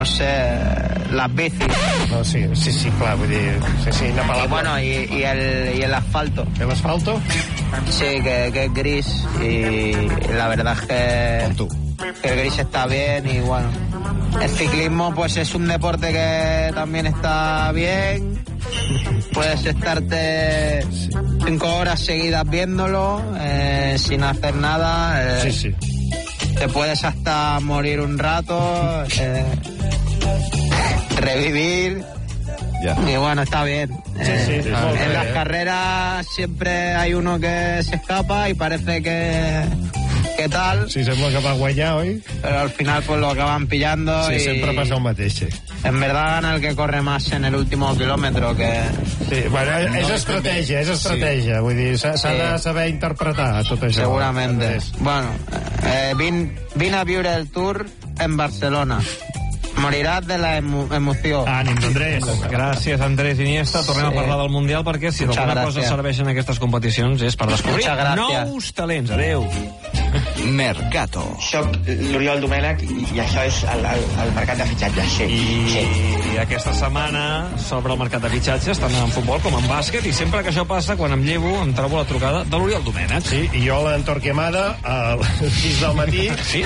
no sé, las bicis. No, sí, clar, vull dir... Sí, y bueno, y el asfalto. ¿El asfalto? Sí, que es gris y la verdad es que el gris está bien y bueno. El ciclismo pues es un deporte que también está bien. Puedes estarte 5 horas seguidas viéndolo sin hacer nada. Sí. Te puedes hasta morir un rato, revivir. Ya. Y bueno, está bien. En las carreras siempre hay uno que se escapa y parece que tal. Sí, sembla que va guanyar, oi? Pero al final pues lo acaban pillando. Sí, y sempre passa el mateix, sí. En verdad gana el que corre más en el último kilómetro que... Sí, bueno, és estratègia, Sí. Vull dir, s'ha de saber interpretar tot això. Seguramente. Bueno, vine a viure el Tour en Barcelona. Moriràs de la emoció. Ànims, Andrés. Gràcies, Andrés Iniesta. Tornem a parlar del Mundial, perquè si alguna cosa serveix en aquestes competicions és per descobrir nous talents. Adéu. Mercato. Soc l'Oriol Domènech i això és el mercat de fitxatges, sí. I aquesta setmana s'obre el mercat de fitxatges, tant en futbol com en bàsquet, i sempre que això passa, quan em llevo, em trobo la trucada de l'Oriol Domènech. Sí, i jo a l'Entorquemada, a les 6 del matí... Sí,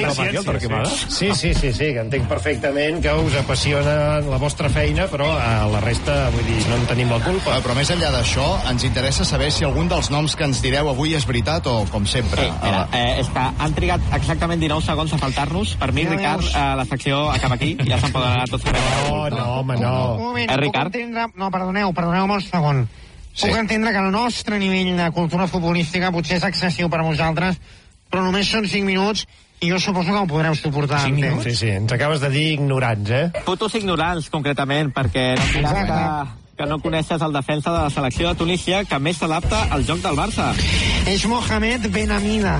Sí, que entenc perfectament que us apassiona la vostra feina, però a la resta, vull dir, no en tenim la culpa. Però més enllà d'això, ens interessa saber si algun dels noms que ens direu avui és veritat o, com sempre... Sí, mira, és que han trigat exactament 19 segons a faltar-nos. Per mi, Ricard, la secció acaba aquí. Ja se'n poden anar tots a veure. No, home, no. Un moment, Ricard? No, perdoneu un segon. Puc entendre que el nostre nivell de cultura futbolística potser és excessiu per a vosaltres, però només són 5 minuts i jo suposo que ho podreu suportar. 5 minuts? Sí, ens acabes de dir ignorants, Putos ignorants, concretament, perquè no diràs que no coneixes el defensa de la selecció de Tunísia que més s'adapta al joc del Barça. És Mohamed Benhamida.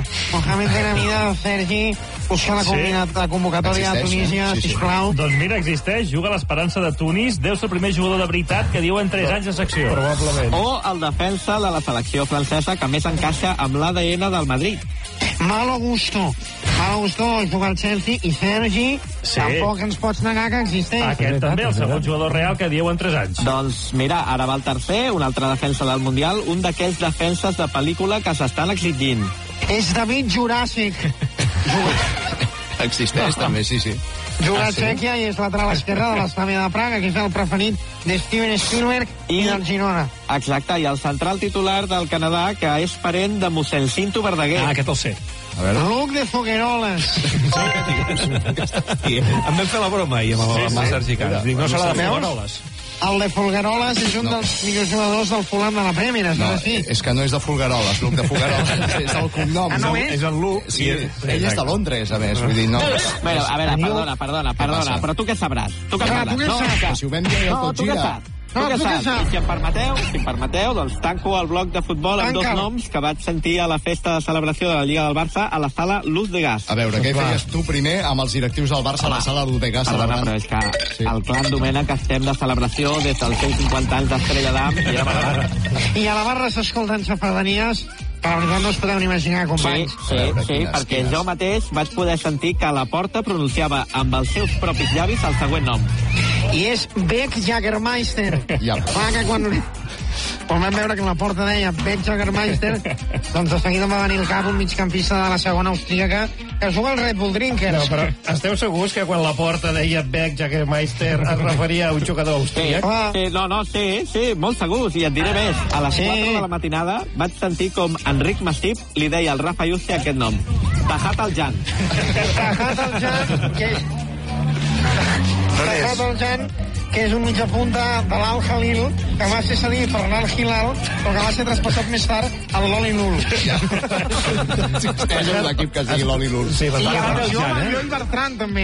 Sergi, busca la convocatòria de Tunísia, sisplau. Doncs mira, existeix, juga a l'Esperança de Tunis, deu ser el primer jugador de veritat que diuen 3 anys de secció. Probablement. O el defensa de la selecció francesa que més encaixa amb l'ADN del Madrid. Malo gusto, juga al Chelsea, i Sergi, tampoc ens pots negar que existeix. Aquest també, el segon jugador real que diuen 3 anys. Doncs mira, ara va el tercer, un altre defensa del Mundial, un d'aquells defenses de pel·lícula que s'estan exigint. És David Juràssic. Existeix també, sí. Juga a Txèquia i és lateral esquerre de l'Estamia de Praga, que és el preferit de Steven Spielberg i del Girona. Exacte, i el central titular del Canadà, que és parent de mossèn Cinto Verdaguer. Aquest el sé. Luc de Fogueroles. Em vam fer la broma ahir amb el Sergi Camps. Dic, no serà de Fogueroles. El de Folgueroles és un dels millors jugadors del Fulham de la Premier, és que no és de Folgueroles, Luc de Folgueroles és el cognom. No és? És el Luc. Sí, ell és de Londres, a més, vull dir, no. Bueno, a veure, perdona, però tu què sabràs? Tu què sabràs? Si ho vam dir tot gira. Tu què saps? I si em permeteu, doncs tanco el bloc de futbol amb 2 noms que vaig sentir a la festa de celebració de la Lliga del Barça a la sala Luz de Gas. A veure, què feies tu primer amb els directius del Barça a la sala Luz de Gas? Perdona, però és que el clan Domènech estem de celebració des dels 150 anys d'Estrella d'Am i a la barra s'escolten xafardanies que la veritat no es podeu ni imaginar, companys. Sí, perquè jo mateix vaig poder sentir que la Porta pronunciava amb els seus propis llavis el següent nom. I és Beck Jagermeister. Clar que quan vam veure que la Porta deia Beck Jagermeister, doncs de seguida va venir al cap un migcampista de la segona austríaca que juga al Red Bull Drinkers. No, però esteu segurs que quan la Porta deia Beck Jagermeister es referia a un jugador austríac? Sí, molt segurs, i et diré més. A les 4 de la matinada vaig sentir com Enric Masip li deia al Rafa Yuste aquest nom. Tajat al-Jan. Que és un mitja punta de l'Al-Khalil, que va ser cedit per l'Al-Hilal, però que va ser traspassat més tard a l'Oli-Lul. És l'equip que es digui l'Oli-Lul. I jo i Bertran, també,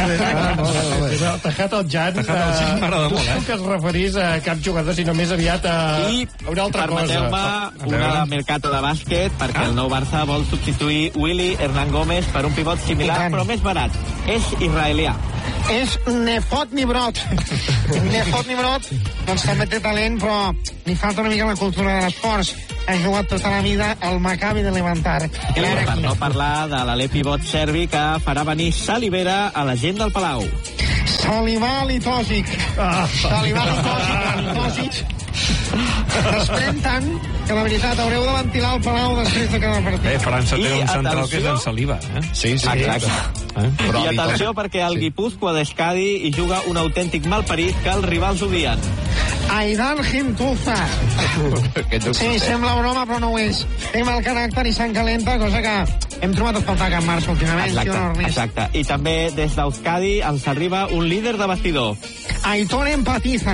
Tajat al-Jan. No puc que es referís a cap jugador, sinó més aviat a una altra cosa. Permeteu-me una mercato de bàsquet, perquè el nou Barça vol substituir Willy Hernán Gómez per un pivot similar, però més barat. És israelià. És Nefot Nibrot. Doncs també té talent, però li falta una mica la cultura de l'esforç. Ha jugat tota la vida al Maccabi de Levantar. Per no parlar de l'alè pivot serbi que farà venir Salivera a la gent del Palau. Salivalitòsic. Salivalitòsic. Desprèn tant que la veritat haureu de ventilar el Palau després de cada partit. França té un central que és en saliva. Sí. Exacte. I atenció perquè el Guipúzcoa d'Escadi hi juga un autèntic malparit que els rivals odien. Aidan Gentuza. Sí, sembla broma, però no ho és. Té mal caràcter i sang calenta, cosa que hem trobat a faltar Can Barça últimament. Exacte. I també des d'Euskadi ens arriba un líder de vestidor. Aitor empatiza,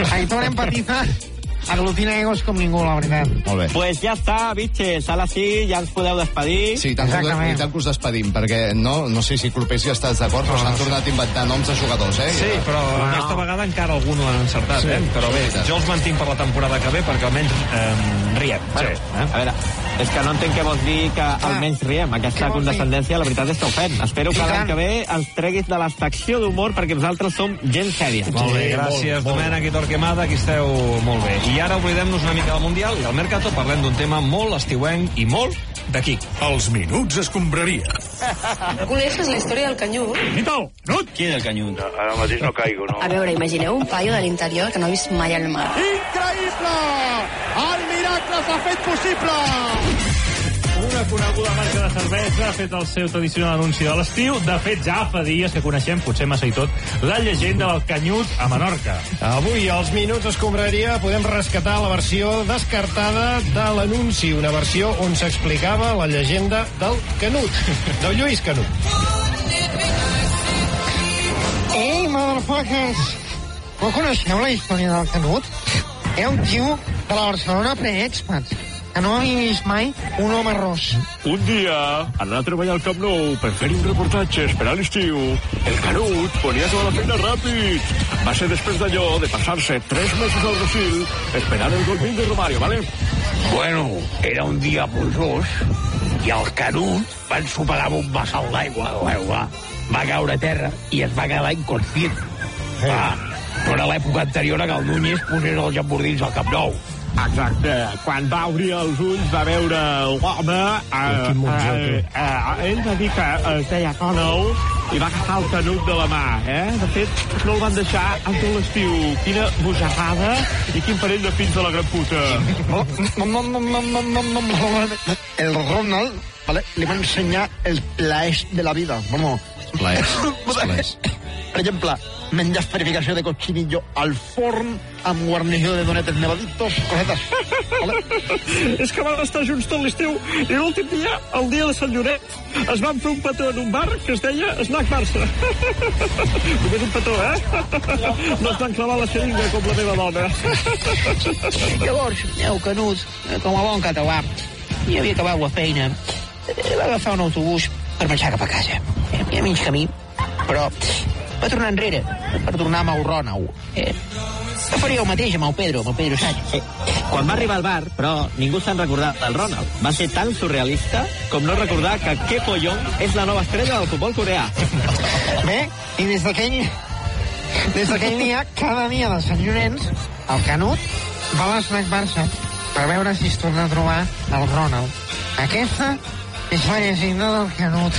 aglutina egos com ningú, la veritat. Molt bé. Pues ja està, bitches. Ara sí, ja ens podeu despedir. Sí, tant que us despedim, perquè no sé si Clopés ja estàs d'acord, però s'han tornat a inventar noms de jugadors, Sí, però aquesta vegada encara algun no l'han encertat, Però bé, jo els mantinc per la temporada que ve, perquè almenys riem. A veure, és que no entenc què vols dir que almenys riem. Aquesta condescendència, la veritat és que ho fem. Espero que l'any que ve ens treguis de la secció d'humor, perquè nosaltres som gent sèria. Molt bé, gràcies, Domènec i Torquemada, aquí esteu molt bé. I ara oblidem-nos una mica del Mundial i del Mercato, parlem d'un tema molt estiuenc i molt d'aquí. Els minuts escombraria. Coneixes la història del Canyut? Nito, Nut! Qui és el Canyut? Ara mateix no caigo, no? A veure, imagineu un paio de l'interior que no ha vist mai al mar. Increïble! El miracle s'ha fet possible! Una coneguda marca de cervesa ha fet el seu tradicional anunci de l'estiu. De fet, ja fa dies que coneixem, potser massa i tot, la llegenda del Canyut a Menorca. Avui, als Minuts Escombraria, podem rescatar la versió descartada de l'anunci, una versió on s'explicava la llegenda del Canut, del Lluís Canut. Ei, motherfuckers! No coneixeu la història del Canut? Era un tio de la Barcelona pre-expats, que no havia vist mai un home ros. Un dia, anar a treballar al Camp Nou per fer un reportatge esperar l'estiu, el Canut volia acabar la feina ràpid. Va ser després d'allò de passar-se 3 mesos al Brasil esperant el gol de Romario, ¿vale? Bueno, era un dia plujós i el Canut va ensopegar amb un bassal d'aigua. Va caure a terra i es va quedar inconscient. No era l'època anterior a que el Núñez posés els jambordins al Camp Nou. Exacte. Quan va obrir els ulls va veure l'home... ell va dir que es deia Connell i va agafar el Canut de la mà, De fet, no el van deixar en tot l'estiu. Quina bojarrada i quin parell de fills de la gran puta. El Ronald, ¿vale? Le va ensenyar el plaer de la vida. Vamos. Plaers. Per exemple, menjar esferificació de cochinillo al forn amb guarnició de donetes nevaditos, cosetes. Vale? És que van estar junts tot l'estiu i l'últim dia, el dia de Sant Lloret, es van fer un petó en un bar que es deia Snack Barça. Només un petó, No es van clavar la xeringa com la meva dona. Llavors, el Canut, com a bon català, ja havia acabat la feina, va agafar un autobús per marxar cap a casa. I a mig camí, però va tornar enrere per tornar amb el Ronald. Faria el mateix amb el Pedro Sánchez. Quan va arribar al bar, però ningú se'n recordat del Ronald. Va ser tan surrealista com no recordar que Kepo Young és la nova estrella del futbol coreà. Bé, i des d'aquell dia, cada dia de Sant Llorenç, el Canut va a l'Snac Barça per veure si es torna a trobar el Ronald. Aquesta és la llegenda del Canut.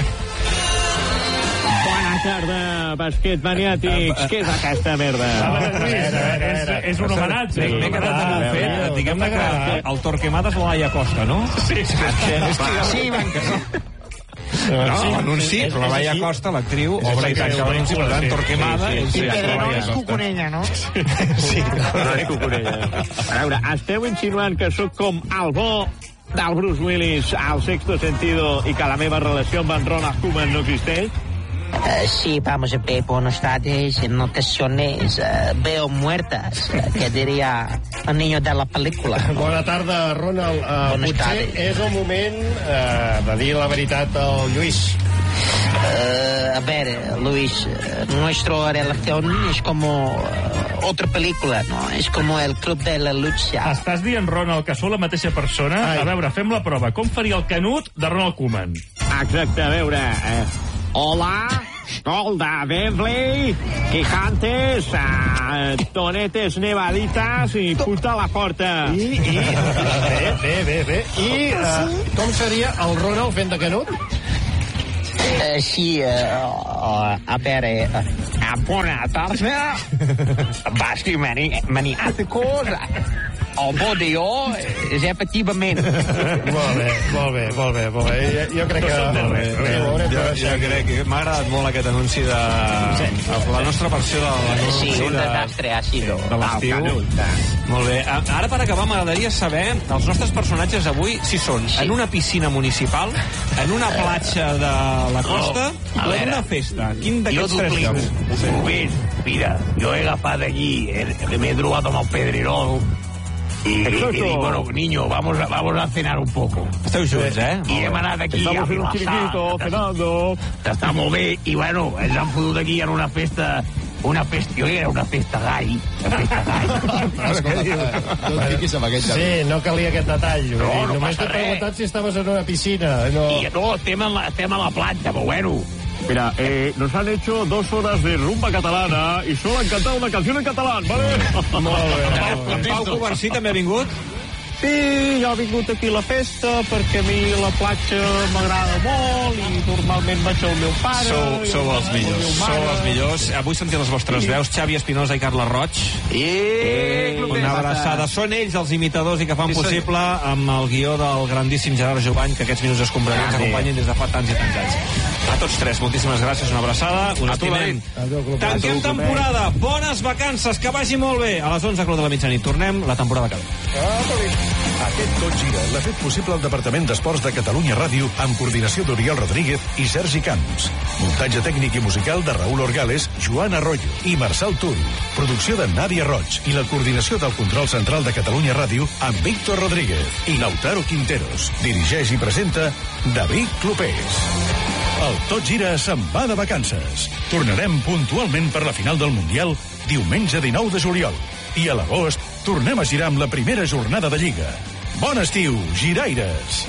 Bona tarda, basquet maniàtics. Què és aquesta merda? És un homenatge. M'he quedat molt fet. Diguem-ne que el Torquemada és la Laia Costa, no? Sí. Sí, l'anunci, la Laia Costa, l'actriu, obre i tanca l'anunci, per tant, Torquemada... I Pedro és Cucurella, no? Sí, no és Cucurella. A veure, esteu insinuant que sóc com el bo del Bruce Willis al Sexto Sentido i que la meva relació amb en Ronald Koeman no existeix? Sí, vamos a ver, buenas tardes, en ocasiones veo muertas, que diría el niño de la pel·lícula. Bona tarda, Ronald. Potser és el moment de dir la veritat al Lluís. A ver, Luis, nuestra relación es como otra película, ¿no? Es como el club de la lucha. Estàs dient, Ronald, que sou la mateixa persona? A veure, fem la prova. Com faria el Canut de Ronald Koeman? Exacte, a veure... Hola, Golda, Bentley, Quijantes, tonetes nevaditas i puta a la porta. Bé. I com seria el Ronald fent de Canut? Sì, avere buona tarda, basti maniate cosa. El bo d'io és efectivament. Molt bé. Jo crec que... Jo crec que m'ha agradat molt aquest anunci de... La nostra versió de l'anunci sí, un desastre ha sido de l'estiu. Molt bé. Ara, per acabar, m'agradaria saber els nostres personatges avui si són en una piscina municipal, en una platja de la costa o en una festa. Quin d'aquests tres llocs? Mira, jo he agafat allí, m'he trobat amb el Pedrerol, y digo, bueno, niño, vamos a cenar un poco. Esteu junts, I hem anat aquí a cenando. Està molt bé, i bueno, ens han fotut aquí en una festa, jo era una festa gai. No et fiquis amb aquest Sí, no calia aquest detall. Només t'he preguntat si estaves en una piscina. No, estem a la platja, però bueno. Mira, nos han hecho 2 horas de rumba catalana y solo han cantado una canción en catalán, ¿vale? Molt bé. En Pau Covarsí també ha vingut? Sí, jo he vingut aquí a la festa perquè a mi la platja m'agrada molt i normalment vaig al meu pare. Sou els millors. Avui sentir les vostres veus, Xavi Espinosa i Carla Roig. Una abraçada. Són ells els imitadors i que fan possible amb el guió del grandíssim Gerard Jovany, que aquests minuts escombraria ens acompanyen des de fa tants i tants anys. A tots tres, moltíssimes gràcies, una abraçada, un estimem. Tanquem temporada, bones vacances, que vagi molt bé. A les 11 de la mitjanit tornem, la temporada que ve. Aquest Tot Gira l'ha fet possible el Departament d'Esports de Catalunya Ràdio amb coordinació d'Oriol Rodríguez i Sergi Camps. Muntatge tècnic i musical de Raúl Orgales, Joan Arroyo i Marçal Tull. Producció de Nàdia Roig i la coordinació del control central de Catalunya Ràdio amb Víctor Rodríguez i Lautaro Quinteros. Dirigeix i presenta David Clopés. El Tot Gira se'n va de vacances. Tornarem puntualment per la final del Mundial diumenge 19 de juliol. I a l'agost tornem a girar amb la primera jornada de Lliga. Bon estiu, giraires!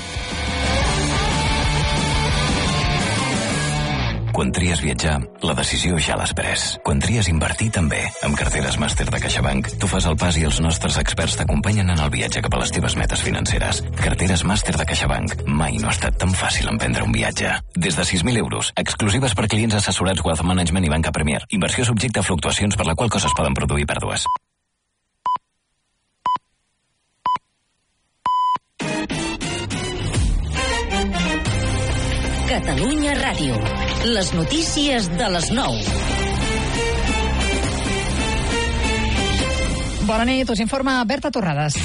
Quan tries viatjar, la decisió ja l'has pres. Quan tries invertir, també. Amb carteres màster de CaixaBank, tu fas el pas i els nostres experts t'acompanyen en el viatge cap a les teves metes financeres. Carteres màster de CaixaBank. Mai no ha estat tan fàcil emprendre un viatge. Des de 6.000 euros, exclusives per clients assessorats Wealth Management i Banca Premier. Inversió subjecta a fluctuacions per la qual cosa es poden produir pèrdues. Catalunya Ràdio. Les notícies de les 9. Bona nit, us informa Berta Torrades.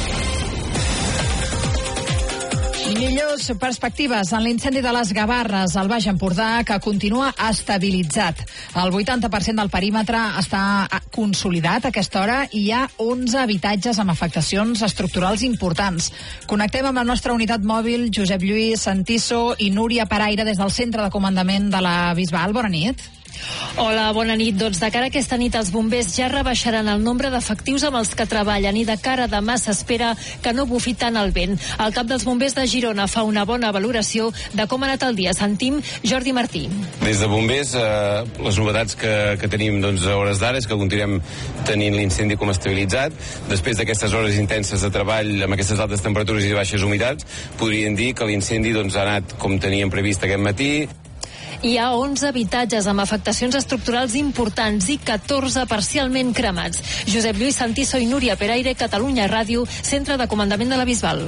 Millors perspectives en l'incendi de les Gavarres al Baix Empordà, que continua estabilitzat. El 80% del perímetre està consolidat a aquesta hora i hi ha 11 habitatges amb afectacions estructurals importants. Connectem amb la nostra unitat mòbil Josep Lluís Santiso i Núria Paraire des del centre de comandament de la Bisbal. Bona nit. Hola, bona nit. Doncs de cara a aquesta nit els bombers ja rebaixaran el nombre d'efectius amb els que treballen i de cara a demà s'espera que no bufi tant el vent. El cap dels bombers de Girona fa una bona valoració de com ha anat el dia. Sentim Jordi Martí. Des de bombers, les novetats que tenim a hores d'ara és que continuem tenint l'incendi com estabilitzat. Després d'aquestes hores intenses de treball amb aquestes altes temperatures i baixes humitats, podríem dir que l'incendi ha anat com teníem previst aquest matí. Hi ha 11 habitatges amb afectacions estructurals importants i 14 parcialment cremats. Josep Lluís Santiso i Núria Peraire, Catalunya Ràdio, centre de comandament de la Bisbal.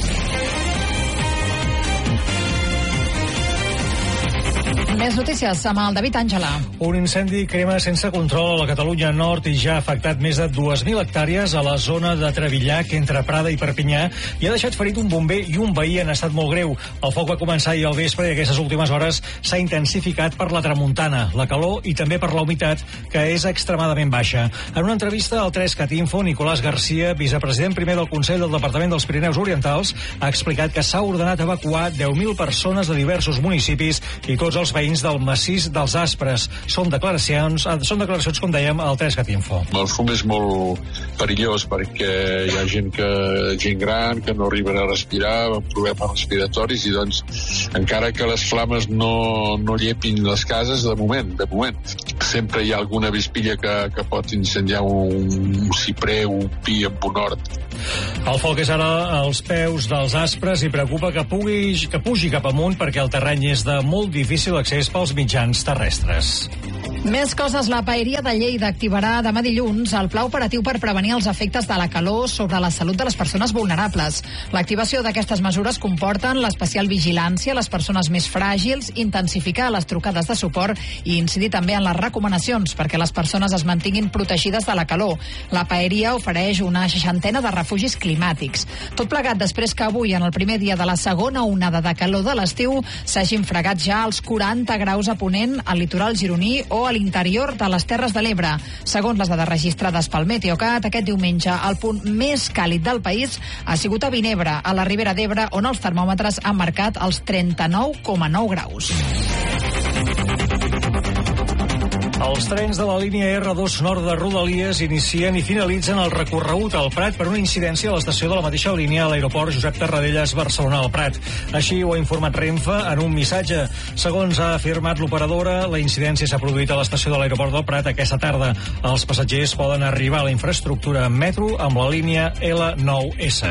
Més notícies amb el David Àngela. Un incendi crema sense control a la Catalunya Nord i ja ha afectat més de 2.000 hectàrees a la zona de Trevillac, entre Prada i Perpinyà, i ha deixat ferit un bomber i un veí en estat molt greu. El foc va començar ahir al vespre i aquestes últimes hores s'ha intensificat per la tramuntana, la calor i també per la humitat, que és extremadament baixa. En una entrevista al 3cat Info, Nicolás García, vicepresident primer del Consell del Departament dels Pirineus Orientals, ha explicat que s'ha ordenat evacuar 10.000 persones de diversos municipis i tots els veïns del massís dels Aspres. Són declaracions, com dèiem, al 3cat Info. El fum és molt perillós perquè hi ha gent gran que no arriben a respirar, amb problemes respiratoris, i doncs encara que les flames no llepin les cases, de moment, sempre hi ha alguna vespilla que pot incendiar un ciprer, un pi amb un hort. El foc és ara als peus dels Aspres i preocupa que pugi cap amunt perquè el terreny és de molt difícil accés pels mitjans terrestres. Més coses. La Paeria de Lleida activarà demà dilluns el pla operatiu per prevenir els efectes de la calor sobre la salut de les persones vulnerables. L'activació d'aquestes mesures comporten l'especial vigilància a les persones més fràgils, intensificar les trucades de suport i incidir també en les recomanacions perquè les persones es mantinguin protegides de la calor. La Paeria ofereix una 60 de refugis climàtics. Tot plegat després que avui, en el primer dia de la segona onada de calor de l'estiu, s'hagin fregat ja els 40 graus a ponent al litoral gironí o a l'interior de les Terres de l'Ebre. Segons les dades registrades pel Meteocat, aquest diumenge el punt més càlid del país ha sigut a Vinebre, a la Ribera d'Ebre, on els termòmetres han marcat els 39,9 graus. Els trens de la línia R2 nord de Rodalies inicien i finalitzen el recorregut al Prat per una incidència a l'estació de la mateixa línia a l'aeroport Josep Tarradellas Barcelona al Prat. Així ho ha informat Renfe en un missatge. Segons ha afirmat l'operadora, la incidència s'ha produït a l'estació de l'aeroport del Prat aquesta tarda. Els passatgers poden arribar a la infraestructura metro amb la línia L9S.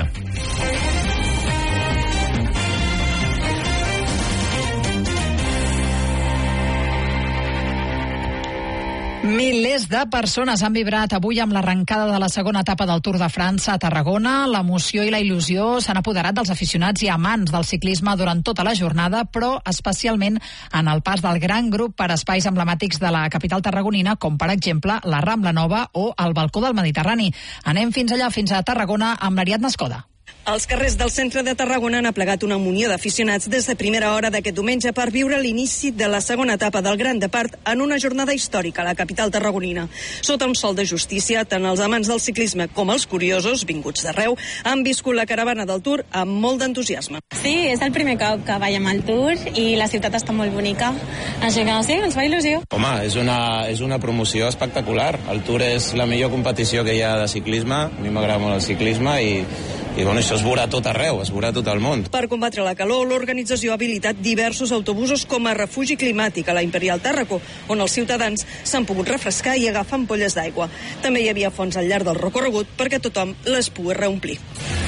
Milers de persones han vibrat avui amb l'arrencada de la segona etapa del Tour de França a Tarragona. L'emoció i la il·lusió s'han apoderat dels aficionats i amants del ciclisme durant tota la jornada, però especialment en el pas del gran grup per espais emblemàtics de la capital tarragonina, com per exemple la Rambla Nova o el Balcó del Mediterrani. Anem fins allà, fins a Tarragona, amb l'Ariadna Escoda. Els carrers del centre de Tarragona han aplegat una munió d'aficionats des de primera hora d'aquest diumenge per viure l'inici de la segona etapa del Gran Depart en una jornada històrica a la capital tarragonina. Sota un sol de justícia, tant els amants del ciclisme com els curiosos, vinguts d'arreu, han viscut la caravana del Tour amb molt d'entusiasme. Sí, és el primer cop que veiem al Tour i la ciutat està molt bonica. Així que sí, ens fa il·lusió. Home, és una promoció espectacular. El Tour és la millor competició que hi ha de ciclisme. A mi m'agrada molt el ciclisme i bueno, això es veurà tot arreu, es veurà tot el món. Per combatre la calor, l'organització ha habilitat diversos autobusos com a refugi climàtic a la Imperial Tàrraco, on els ciutadans s'han pogut refrescar i agafar ampolles d'aigua. També hi havia fonts al llarg del recorregut perquè tothom les pugui reomplir.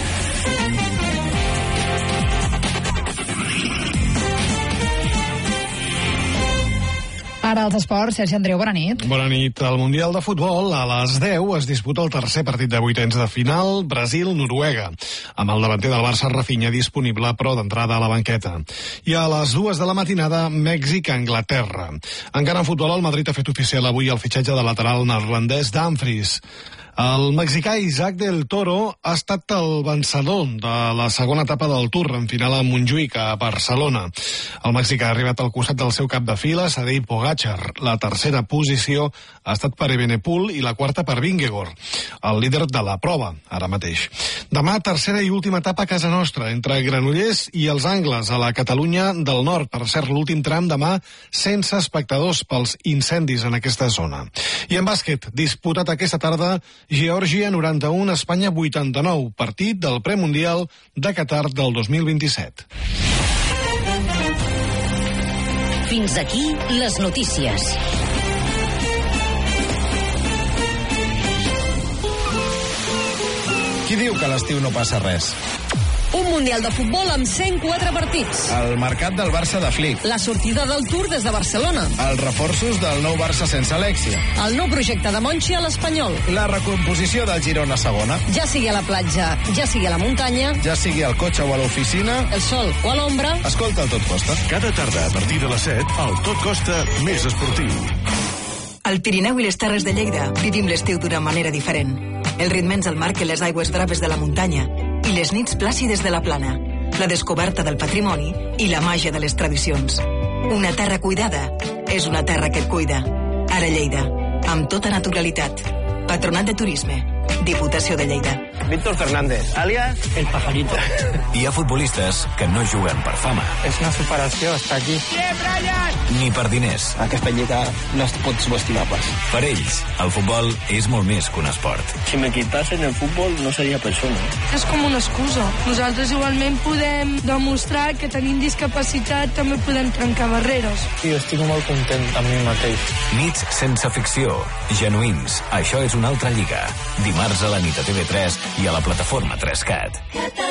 Ara als esports, Sergi Andreu, bona nit. Bona nit. Al Mundial de Futbol, a les 10 es disputa el tercer partit de vuitens de final, Brasil-Noruega, amb el davanter del Barça, Rafinha, disponible, però d'entrada a la banqueta. I a les 2 de la matinada, Mèxic-Anglaterra. Encara en futbol, el Madrid ha fet oficial avui el fitxatge de lateral neerlandès Dumfries. El mexicà Isaac del Toro ha estat el vencedor de la segona etapa del Tour en final a Montjuïc, a Barcelona. El mexicà ha arribat al costat del seu cap de fila, Tadej Pogačar. La tercera posició ha estat per Evenepoel i la quarta per Vingegaard, el líder de la prova, ara mateix. Demà, tercera i última etapa a casa nostra, entre Granollers i els Angles, a la Catalunya del Nord. Per cert, l'últim tram demà sense espectadors pels incendis en aquesta zona. I en bàsquet, disputat aquesta tarda, Geòrgia 91, Espanya 89, partit del premundial de Qatar del 2027. Fins aquí les notícies. Qui diu que a l'estiu no passa res? Un Mundial de Futbol amb 104 partits. El mercat del Barça de Flick. La sortida del Tour des de Barcelona. Els reforços del nou Barça sense Alexia. El nou projecte de Monchi a l'Espanyol. La recomposició del Girona a segona. Ja sigui a la platja, ja sigui a la muntanya. Ja sigui al cotxe o a l'oficina. El sol o a l'ombra. Escolta el Tot Costa. Cada tarda a partir de les 7, el Tot Costa més esportiu. Al Pirineu i les Terres de Lleida vivim l'estiu d'una manera diferent. El ritme ens el marquen les aigües braves de la muntanya i les nits plàcides de la plana, la descoberta del patrimoni i la màgia de les tradicions. Una terra cuidada és una terra que et cuida. Ara Lleida, amb tota naturalitat. Patronat de Turisme, Diputació de Lleida. Víctor Fernández, alias El Pajarito. Hi ha futbolistes que no juguen per fama. És una superació estar aquí. Ni per diners. Aquesta lliga no es pot subestimar pas. Per ells, el futbol és molt més que un esport. Si me quitasen el futbol no seria persona. És com una excusa. Nosaltres igualment podem demostrar que tenim discapacitat, també podem trencar barreres. Jo estic molt content amb mi mateix. Nits sense ficció, genuïns. Això és una altra lliga. Dimarts a la nit a TV3 i a la plataforma 3CAT.